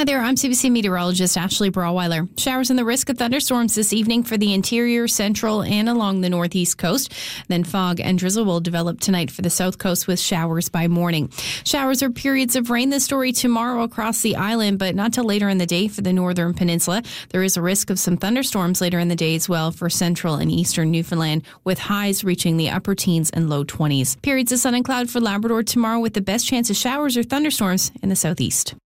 Hi there, I'm CBC meteorologist Ashley Brawweiler. Showers and the risk of thunderstorms this evening for the interior, central, and along the northeast coast. Then fog and drizzle will develop tonight for the south coast with showers by morning. Showers or periods of rain this story tomorrow across the island, but not till later in the day for the northern peninsula. There is a risk of some thunderstorms later in the day as well for central and eastern Newfoundland, with highs reaching the upper teens and low 20s. Periods of sun and cloud for Labrador tomorrow with the best chance of showers or thunderstorms in the southeast.